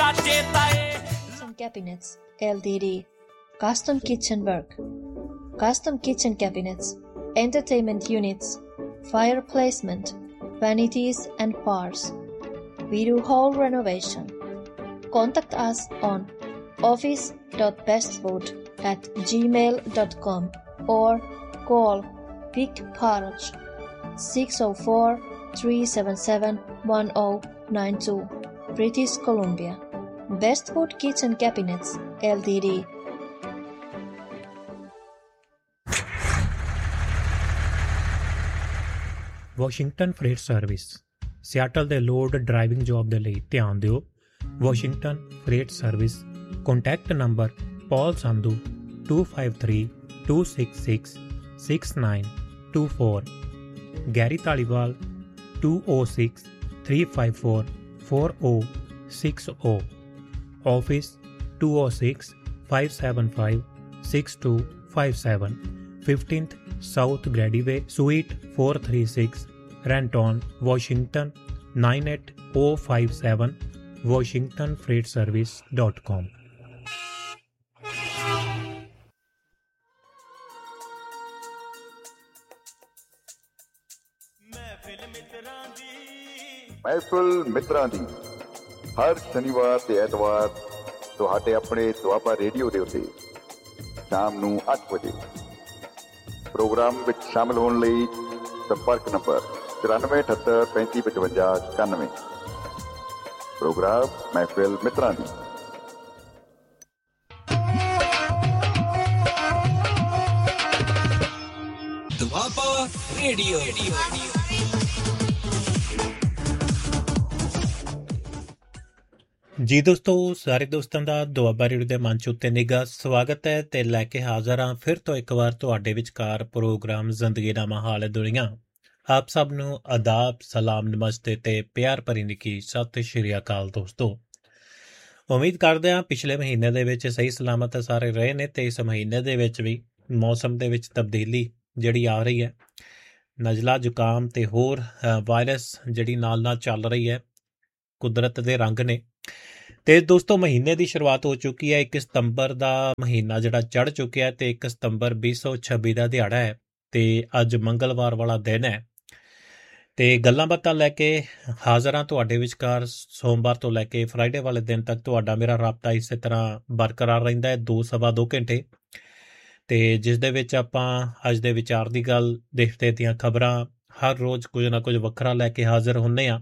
Kitchen Cabinets LTD. Custom kitchen work. Custom kitchen cabinets, entertainment units, fire placement, vanities and bars. We do whole renovation. Contact us on office.bestwood@gmail.com or call Vic Parage 604-377-1092, British Columbia. Bestwood Kitchen Cabinets LTD. Washington fret service Seattle ਦੇ load driving job ਦੇ ਲਈ ਧਿਆਨ ਦਿਓ। Washington fret service contact number ਪੌਲ Sandhu 2532666924, Garry Dhaliwal 2063544060, office 206-575-6257, 15th South Grady Way, Suite 436, Renton, Washington 98057, WashingtonFreightService.com। ਮਹਿਫਿਲ ਮਿੱਤਰਾਂ ਦੀ ਹਰ ਸ਼ਨੀਵਾਰ ਤੇ ਐਤਵਾਰ ਤੁਹਾਡੇ ਆਪਣੇ ਦੁਆਬਾ ਰੇਡੀਓ ਦੇ ਉੱਤੇ ਸ਼ਾਮ ਨੂੰ 8 ਵਜੇ ਪ੍ਰੋਗਰਾਮ ਵਿੱਚ ਸ਼ਾਮਲ ਹੋਣ ਲਈ ਸੰਪਰਕ ਨੰਬਰ 9478355591। ਪ੍ਰੋਗਰਾਮ ਮਹਿਫਿਲ ਮਿੱਤਰਾਂ ਦੀ। ਦੁਆਬਾ ਰੇਡੀਓ। ਜੀ ਦੋਸਤੋ, ਸਾਰੇ ਦੋਸਤਾਂ ਦਾ ਦੁਆਬਾ ਰੇਡੀਓ ਦੇ ਮੰਚ ਉੱਤੇ ਨਿੱਘਾ ਸਵਾਗਤ ਹੈ ਤੇ ਲੈ ਕੇ ਹਾਜ਼ਰ ਹਾਂ ਫਿਰ ਤੋਂ ਇੱਕ ਵਾਰ ਤੁਹਾਡੇ ਵਿਚਕਾਰ ਪ੍ਰੋਗਰਾਮ ਜ਼ਿੰਦਗੀਨਾਮਾ ਹਾਲ ਦੁਨੀਆ। ਆਪ ਸਭ ਨੂੰ ਆਦਾਬ, ਸਲਾਮ, ਨਮਸਤੇ ਤੇ ਪਿਆਰ ਭਰੀ ਨਿੱਘੀ ਸਤਿ ਸ਼੍ਰੀ ਅਕਾਲ ਦੋਸਤੋ। ਉਮੀਦ ਕਰਦੇ ਹਾਂ ਪਿਛਲੇ ਮਹੀਨੇ ਦੇ ਵਿੱਚ ਸਹੀ ਸਲਾਮਤ ਸਾਰੇ ਰਹੇ ਨੇ ਤੇ ਇਸ ਮਹੀਨੇ ਦੇ ਵਿੱਚ ਵੀ ਮੌਸਮ ਦੇ ਵਿੱਚ ਤਬਦੀਲੀ ਜਿਹੜੀ ਆ ਰਹੀ ਹੈ, ਨਜ਼ਲਾ ਜ਼ੁਕਾਮ ਤੇ ਹੋਰ ਵਾਇਰਸ ਜਿਹੜੀ ਨਾਲ ਨਾਲ ਚੱਲ ਰਹੀ ਹੈ, ਕੁਦਰਤ ਦੇ ਰੰਗ ਨੇ। ਤੇ ਦੋਸਤੋ ਮਹੀਨੇ ਦੀ ਸ਼ੁਰੂਆਤ ਹੋ ਚੁੱਕੀ ਹੈ। 1 ਸਤੰਬਰ ਦਾ ਮਹੀਨਾ ਜਿਹੜਾ ਚੜ੍ਹ ਚੁੱਕਿਆ ਤੇ 1 ਸਤੰਬਰ 2026 ਦਾ ਦਿਹਾੜਾ ਹੈ ਤੇ ਅੱਜ ਮੰਗਲਵਾਰ ਵਾਲਾ ਦਿਨ ਹੈ ਤੇ ਗੱਲਾਂ ਬਾਤਾਂ ਲੈ ਕੇ ਹਾਜ਼ਰ ਹਾਂ ਤੁਹਾਡੇ ਵਿਚਕਾਰ। ਸੋਮਵਾਰ ਤੋਂ ਲੈ ਕੇ ਫਰਾਈਡੇ ਵਾਲੇ ਦਿਨ ਤੱਕ ਤੁਹਾਡਾ ਮੇਰਾ ਰਾਬਤਾ ਇਸੇ ਤਰ੍ਹਾਂ ਬਰਕਰਾਰ ਰਹਿੰਦਾ ਹੈ 2-2.25 ਘੰਟੇ, ਤੇ ਜਿਸ ਦੇ ਵਿੱਚ ਆਪਾਂ ਅੱਜ ਦੇ ਵਿਚਾਰ ਦੀ ਗੱਲ, ਦਿਖਦੇ ਦੀਆਂ ਖਬਰਾਂ, ਹਰ ਰੋਜ਼ ਕੁਝ ਨਾ ਕੁਝ ਵੱਖਰਾ ਲੈ ਕੇ ਹਾਜ਼ਰ ਹੁੰਦੇ ਹਾਂ।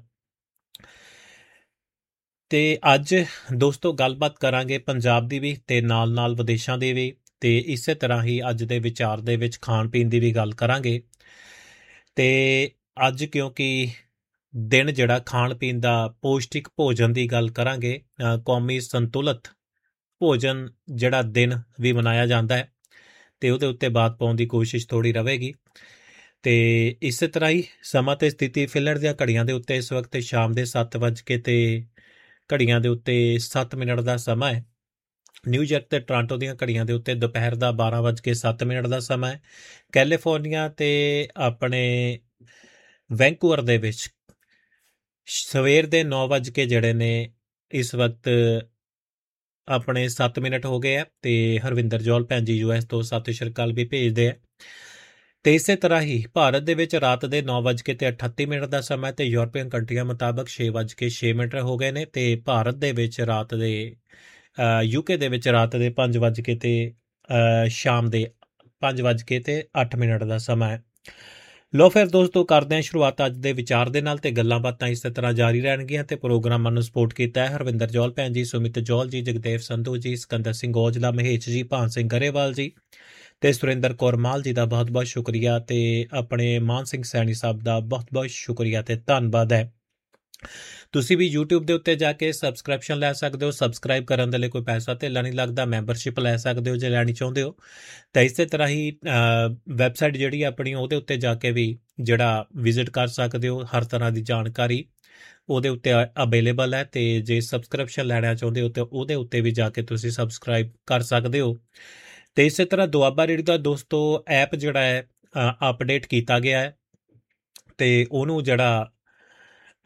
ਤੇ ਅੱਜ ਦੋਸਤੋ ਗੱਲਬਾਤ ਕਰਾਂਗੇ ਪੰਜਾਬ ਦੀ ਵੀ ਤੇ ਨਾਲ ਨਾਲ ਵਿਦੇਸ਼ਾਂ ਦੀ ਵੀ, ਤੇ ਇਸੇ ਤਰ੍ਹਾਂ ਹੀ ਅੱਜ ਦੇ ਵਿਚਾਰ ਦੇ ਵਿੱਚ ਖਾਣ ਪੀਣ ਦੀ ਵੀ ਗੱਲ ਕਰਾਂਗੇ। ਤੇ ਅੱਜ ਕਿਉਂਕਿ ਦਿਨ ਜਿਹੜਾ ਖਾਣ ਪੀਣ ਦਾ, ਪੌਸ਼ਟਿਕ ਭੋਜਨ ਦੀ ਗੱਲ ਕਰਾਂਗੇ, ਕੌਮੀ ਸੰਤੁਲਿਤ ਭੋਜਨ ਜਿਹੜਾ ਦਿਨ ਵੀ ਮਨਾਇਆ ਜਾਂਦਾ ਹੈ ਤੇ ਉਹਦੇ ਉੱਤੇ ਬਾਤ ਪਾਉਣ ਦੀ ਕੋਸ਼ਿਸ਼ ਥੋੜ੍ਹੀ ਰਹੇਗੀ। ਤੇ ਇਸੇ ਤਰ੍ਹਾਂ ਹੀ ਸਮਾਂ ਤੇ ਸਥਿਤੀ ਫਿਲਰ ਦੀਆਂ ਘੜੀਆਂ ਦੇ ਉੱਤੇ ਇਸ ਵਕਤ ਸ਼ਾਮ ਦੇ 7 ਤੇ ਘੜੀਆਂ ਦੇ ਉੱਤੇ 7 ਮਿੰਟ ਦਾ ਸਮਾਂ ਹੈ। ਨਿਊਯਾਰਕ ਤੇ ਟੋਰਾਂਟੋ ਦੀਆਂ ਘੜੀਆਂ ਦੇ ਉੱਤੇ ਦੁਪਹਿਰ ਦਾ 12:07 ਦਾ ਸਮਾਂ ਹੈ। ਕੈਲੀਫੋਰਨੀਆ ਤੇ ਆਪਣੇ ਵੈਂਕੂਵਰ ਦੇ ਵਿੱਚ ਸਵੇਰ ਦੇ 9 ਜਿਹੜੇ ਨੇ ਇਸ ਵਕਤ ਆਪਣੇ 7 ਮਿੰਟ ਹੋ ਗਏ ਆ। ਤੇ ਹਰਵਿੰਦਰ ਜੌਲ ਭੈਣ ਜੀ US ਤੋਂ ਸਤਿ ਸ਼੍ਰੀ ਅਕਾਲ ਵੀ ਭੇਜਦੇ ਆ। ਤੇ ਇਸੇ ਤਰ੍ਹਾਂ ਹੀ ਭਾਰਤ ਦੇ ਵਿੱਚ ਰਾਤ ਦੇ 9:38 ਦਾ ਸਮਾਂ ਤੇ ਯੂਰਪੀਅਨ ਕੰਟਰੀਆਂ ਮੁਤਾਬਕ 6:06 ਹੋ ਗਏ ਨੇ। ਤੇ ਭਾਰਤ ਦੇ ਵਿੱਚ ਰਾਤ ਦੇ UK ਦੇ ਵਿੱਚ ਰਾਤ ਦੇ 5 ਤੇ ਸ਼ਾਮ ਦੇ 5:08 ਦਾ ਸਮਾਂ ਹੈ। ਲੋ ਫਿਰ ਦੋਸਤੋ ਕਰਦੇ ਹਾਂ ਸ਼ੁਰੂਆਤ ਅੱਜ ਦੇ ਵਿਚਾਰ ਦੇ ਨਾਲ, ਤੇ ਗੱਲਾਂ ਬਾਤਾਂ ਇਸੇ ਤਰ੍ਹਾਂ ਜਾਰੀ ਰਹਿਣਗੀਆਂ। ਤੇ ਪ੍ਰੋਗਰਾਮਾਂ ਨੂੰ ਸਪੋਰਟ ਕੀਤਾ ਹੈ ਹਰਵਿੰਦਰ ਜੌਲ ਭੈਣ ਜੀ, ਸੁਮਿਤ ਜੌਲ ਜੀ, ਜਗਦੇਵ ਸੰਧੂ ਜੀ, ਸਿਕੰਦਰ ਸਿੰਘ ਔਜਲਾ, ਮਹੇਸ਼ ਜੀ, ਭਾਨ ਸਿੰਘ ਗਰੇਵਾਲ ਜੀ ਤੇ ਸੁਰਿੰਦਰ ਕੌਰ ਮਾਲ ਜੀ ਦਾ ਬਹੁਤ ਬਹੁਤ ਸ਼ੁਕਰੀਆ। ਤੇ ਆਪਣੇ ਮਾਨ ਸਿੰਘ ਸੈਣੀ ਸਾਹਿਬ ਦਾ ਬਹੁਤ ਬਹੁਤ ਸ਼ੁਕਰੀਆ ਤੇ ਧੰਨਵਾਦ ਹੈ। ਤੁਸੀਂ ਵੀ YouTube ਦੇ ਉੱਤੇ ਜਾ ਕੇ ਸਬਸਕ੍ਰਿਪਸ਼ਨ ਲੈ ਸਕਦੇ ਹੋ। ਸਬਸਕ੍ਰਾਈਬ ਕਰਨ ਦੇ ਲਈ ਕੋਈ ਪੈਸਾ ਧੇਲਾ ਨਹੀਂ ਲੱਗਦਾ। ਮੈਂਬਰਸ਼ਿਪ ਲੈ ਸਕਦੇ ਹੋ ਜੇ ਲੈਣੀ ਚਾਹੁੰਦੇ ਹੋ। ਤਾਂ ਇਸੇ ਤਰ੍ਹਾਂ ਹੀ ਵੈਬਸਾਈਟ ਜਿਹੜੀ ਆਪਣੀ ਉਹਦੇ ਉੱਤੇ ਜਾ ਕੇ ਵੀ ਜਿਹੜਾ ਵਿਜ਼ਿਟ ਕਰ ਸਕਦੇ ਹੋ। ਹਰ ਤਰ੍ਹਾਂ ਦੀ ਜਾਣਕਾਰੀ ਉਹਦੇ ਉੱਤੇ ਅਵੇਲੇਬਲ ਹੈ। ਤੇ ਜੇ ਸਬਸਕ੍ਰਿਪਸ਼ਨ ਲੈਣਾ ਚਾਹੁੰਦੇ ਹੋ ਤਾਂ ਉਹਦੇ ਉੱਤੇ ਵੀ ਜਾ ਕੇ ਤੁਸੀਂ ਸਬਸਕ੍ਰਾਈਬ ਕਰ ਸਕਦੇ ਹੋ। ਤੇ ਇਸੇ ਤਰ੍ਹਾਂ ਦੁਆਬਾ ਰੇਡੀਓ ਦਾ ਦੋਸਤੋ ਐਪ ਜਿਹੜਾ ਹੈ ਅਪਡੇਟ ਕੀਤਾ ਗਿਆ ਹੈ ਤੇ ਉਹਨੂੰ ਜਿਹੜਾ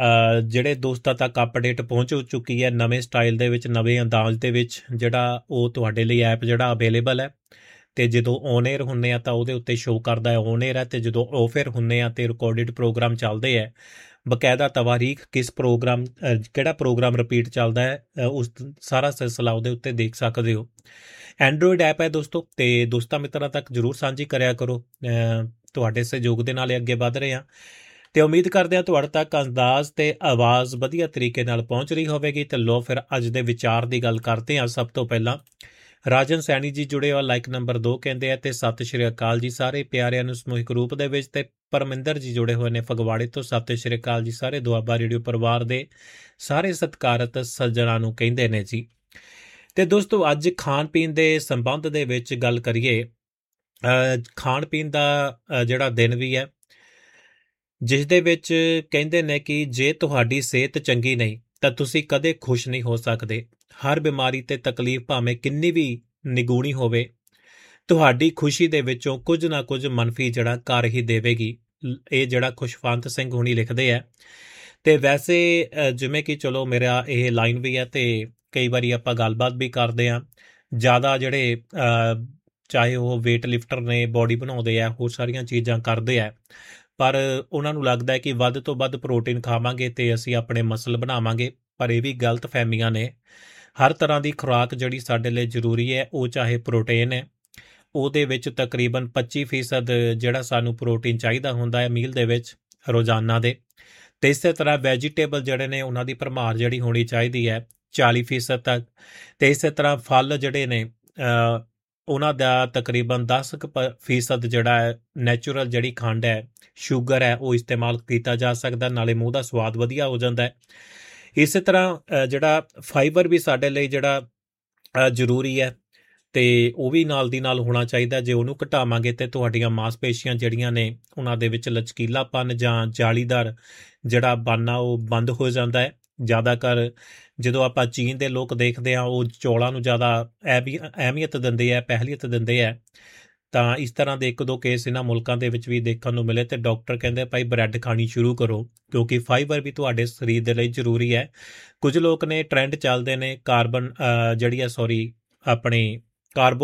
ਜਿਹੜੇ ਦੋਸਤਾਂ ਤੱਕ ਅਪਡੇਟ ਪਹੁੰਚ ਚੁੱਕੀ ਹੈ ਨਵੇਂ ਸਟਾਈਲ ਦੇ ਵਿੱਚ, ਨਵੇਂ ਅੰਦਾਜ਼ ਦੇ ਵਿੱਚ, ਜਿਹੜਾ ਉਹ ਤੁਹਾਡੇ ਲਈ ਐਪ ਜਿਹੜਾ ਅਵੇਲੇਬਲ ਹੈ। ਅਤੇ ਜਦੋਂ ਔਨ ਏਅਰ ਹੁੰਦੇ ਆ ਤਾਂ ਉਹਦੇ ਉੱਤੇ ਸ਼ੋਅ ਕਰਦਾ ਹੈ ਔਨ ਏਅਰ ਹੈ, ਅਤੇ ਜਦੋਂ ਆਫ ਏਅਰ ਹੁੰਦੇ ਆ ਅਤੇ ਰਿਕਾਰਡਿਡ ਪ੍ਰੋਗਰਾਮ ਚੱਲਦੇ ਹੈ, ਬਕਾਇਦਾ ਤਵਾਰੀਖ ਕਿਸ ਪ੍ਰੋਗਰਾਮ ਕਿਹੜਾ ਪ੍ਰੋਗਰਾਮ ਰਿਪੀਟ ਚੱਲਦਾ ਹੈ, ਉਸ ਸਾਰਾ ਸਿਲਸਿਲਾ ਉਹਦੇ ਉੱਤੇ ਦੇਖ ਸਕਦੇ ਹੋ। ਐਂਡਰੋਇਡ ਐਪ ਹੈ ਦੋਸਤੋ, ਅਤੇ ਦੋਸਤਾਂ ਮਿੱਤਰਾਂ ਤੱਕ ਜ਼ਰੂਰ ਸਾਂਝੀ ਕਰਿਆ ਕਰੋ। ਤੁਹਾਡੇ ਸਹਿਯੋਗ ਦੇ ਨਾਲ ਅੱਗੇ ਵੱਧ ਰਹੇ ਹਾਂ, ਅਤੇ ਉਮੀਦ ਕਰਦੇ ਹਾਂ ਤੁਹਾਡੇ ਤੱਕ ਅੰਦਾਜ਼ ਅਤੇ ਆਵਾਜ਼ ਵਧੀਆ ਤਰੀਕੇ ਨਾਲ ਪਹੁੰਚ ਰਹੀ ਹੋਵੇਗੀ। ਅਤੇ ਲਓ ਫਿਰ ਅੱਜ ਦੇ ਵਿਚਾਰ ਦੀ ਗੱਲ ਕਰਦੇ ਹਾਂ। ਸਭ ਤੋਂ ਪਹਿਲਾਂ ਰਾਜਨ ਸੈਣੀ ਜੀ ਜੁੜੇ ਹੋ, ਲਾਈਕ ਨੰਬਰ 2 ਕਹਿੰਦੇ ਆ, ਅਤੇ ਸਤਿ ਸ਼੍ਰੀ ਅਕਾਲ ਜੀ ਸਾਰੇ ਪਿਆਰਿਆਂ ਨੂੰ ਸਮੂਹਿਕ ਰੂਪ ਦੇ ਵਿੱਚ। ਅਤੇ ਪਰਮਿੰਦਰ ਜੀ ਜੁੜੇ ਹੋਏ ਨੇ ਫਗਵਾੜੇ ਤੋਂ, ਸਤਿ ਸ਼੍ਰੀ ਅਕਾਲ ਜੀ ਸਾਰੇ ਦੁਆਬਾ ਰੇਡੀਓ ਪਰਿਵਾਰ ਦੇ ਸਾਰੇ ਸਤਿਕਾਰਤ ਸੱਜਣਾਂ ਨੂੰ ਕਹਿੰਦੇ ਨੇ ਜੀ। ਅਤੇ ਦੋਸਤੋ ਅੱਜ ਖਾਣ ਪੀਣ ਦੇ ਸੰਬੰਧ ਦੇ ਵਿੱਚ ਗੱਲ ਕਰੀਏ। ਖਾਣ ਪੀਣ ਦਾ ਜਿਹੜਾ ਦਿਨ ਵੀ ਹੈ, ਜਿਸ ਦੇ ਵਿੱਚ ਕਹਿੰਦੇ ਨੇ ਕਿ ਜੇ ਤੁਹਾਡੀ ਸਿਹਤ ਚੰਗੀ ਨਹੀਂ ਤਾਂ ਤੁਸੀਂ ਕਦੇ ਖੁਸ਼ ਨਹੀਂ ਹੋ ਸਕਦੇ। ਹਰ ਬਿਮਾਰੀ ਤੇ ਤਕਲੀਫ ਭਾਵੇਂ ਕਿੰਨੀ ਵੀ ਨਿਗੂਣੀ ਹੋਵੇ, ਤੁਹਾਡੀ ਖੁਸ਼ੀ ਦੇ ਵਿੱਚੋਂ ਕੁਝ ਨਾ ਕੁਝ ਮੰਨਫੀ ਜੜ੍ਹਾਂ ਕਰ ਹੀ ਦੇਵੇਗੀ। ਇਹ ਜਿਹੜਾ ਖੁਸ਼ਵੰਤ ਸਿੰਘ ਹੁਣੀ ਲਿਖਦੇ ਹੈ। ਅਤੇ ਵੈਸੇ ਜਿਵੇਂ ਕਿ ਚਲੋ ਮੇਰਾ ਇਹ ਲਾਈਨ ਵੀ ਹੈ, ਅਤੇ ਕਈ ਵਾਰੀ ਆਪਾਂ ਗੱਲਬਾਤ ਵੀ ਕਰਦੇ ਹਾਂ। ਜ਼ਿਆਦਾ ਜਿਹੜੇ ਚਾਹੇ ਉਹ ਵੇਟ ਲਿਫਟਰ ਨੇ, ਬੋਡੀ ਬਣਾਉਂਦੇ ਆ, ਹੋਰ ਸਾਰੀਆਂ ਚੀਜ਼ਾਂ ਕਰਦੇ ਆ, ਪਰ ਉਹਨਾਂ ਨੂੰ ਲੱਗਦਾ ਹੈ ਕਿ ਵੱਧ ਤੋਂ ਵੱਧ ਪ੍ਰੋਟੀਨ ਖਾਵਾਂਗੇ ਅਤੇ ਅਸੀਂ ਆਪਣੇ ਮਸਲ ਬਣਾਵਾਂਗੇ। ਪਰ ਇਹ ਵੀ ਗਲਤ ਫਹਿਮੀਆਂ ਨੇ। ਹਰ ਤਰ੍ਹਾਂ ਦੀ ਖੁਰਾਕ ਜਿਹੜੀ ਸਾਡੇ ਲਈ ਜ਼ਰੂਰੀ ਹੈ, ਉਹ ਚਾਹੇ ਪ੍ਰੋਟੀਨ ਹੈ, ਉਹਦੇ ਵਿੱਚ ਤਕਰੀਬਨ 25% ਜਿਹੜਾ ਸਾਨੂੰ ਪ੍ਰੋਟੀਨ ਚਾਹੀਦਾ ਹੁੰਦਾ ਹੈ ਮੀਲ ਦੇ ਵਿੱਚ ਰੋਜ਼ਾਨਾ ਦੇ। ਅਤੇ ਇਸੇ ਤਰ੍ਹਾਂ ਵੈਜੀਟੇਬਲ ਜਿਹੜੇ ਨੇ ਉਹਨਾਂ ਦੀ ਭਰਮਾਰ ਜਿਹੜੀ ਹੋਣੀ ਚਾਹੀਦੀ ਹੈ 40% ਤੱਕ। ਅਤੇ ਇਸੇ ਤਰ੍ਹਾਂ ਫਲ ਜਿਹੜੇ ਨੇ ਉਹਨਾਂ ਦਾ ਤਕਰੀਬਨ 10% ਜਿਹੜਾ ਹੈ ਨੈਚੁਰਲ ਜਿਹੜੀ ਖੰਡ ਹੈ, ਸ਼ੂਗਰ ਹੈ, ਉਹ ਇਸਤੇਮਾਲ ਕੀਤਾ ਜਾ ਸਕਦਾ, ਨਾਲੇ ਮੂੰਹ ਦਾ ਸਵਾਦ ਵਧੀਆ ਹੋ ਜਾਂਦਾ ਹੈ। ਇਸੇ ਤਰ੍ਹਾਂ ਜਿਹੜਾ ਫਾਈਬਰ ਵੀ ਸਾਡੇ ਲਈ ਜਿਹੜਾ ਜ਼ਰੂਰੀ ਹੈ, ਅਤੇ ਉਹ ਵੀ ਨਾਲ ਦੀ ਨਾਲ ਹੋਣਾ ਚਾਹੀਦਾ। ਜੇ ਉਹਨੂੰ ਘਟਾਵਾਂਗੇ ਤਾਂ ਤੁਹਾਡੀਆਂ ਮਾਸਪੇਸ਼ੀਆਂ ਜਿਹੜੀਆਂ ਨੇ ਉਹਨਾਂ ਦੇ ਵਿੱਚ ਲਚਕੀਲਾਪਨ ਜਾਂ ਜਾਲੀਦਾਰ ਜਿਹੜਾ ਬਣਨਾ ਉਹ ਬੰਦ ਹੋ ਜਾਂਦਾ ਹੈ। ਜ਼ਿਆਦਾਤਰ ਜਦੋਂ ਆਪਾਂ ਚੀਨ ਦੇ ਲੋਕ ਦੇਖਦੇ ਹਾਂ, ਉਹ ਚੌਲਾਂ ਨੂੰ ਜ਼ਿਆਦਾ ਅਹਿਮੀਅਤ ਦਿੰਦੇ ਹੈ, ਪਹਿਲੀਅਤ ਦਿੰਦੇ ਹੈ। ਤਾਂ ਇਸ ਤਰ੍ਹਾਂ ਦੇ 1-2 ਕੇਸ ਇਹਨਾਂ ਮੁਲਕਾਂ ਦੇ ਵਿੱਚ ਵੀ ਦੇਖਣ ਨੂੰ ਮਿਲੇ, ਅਤੇ ਡਾਕਟਰ ਕਹਿੰਦੇ ਭਾਈ ਬ੍ਰੈਡ ਖਾਣੀ ਸ਼ੁਰੂ ਕਰੋ, ਕਿਉਂਕਿ ਫਾਈਬਰ ਵੀ ਤੁਹਾਡੇ ਸਰੀਰ ਦੇ ਲਈ ਜ਼ਰੂਰੀ ਹੈ। ਕੁਝ ਲੋਕ ਨੇ ਟ੍ਰੈਂਡ ਚੱਲਦੇ ਨੇ ਕਾਰਬਨ ਜਿਹੜੀ ਹੈ ਆਪਣੀ ਕਾਰਬੋ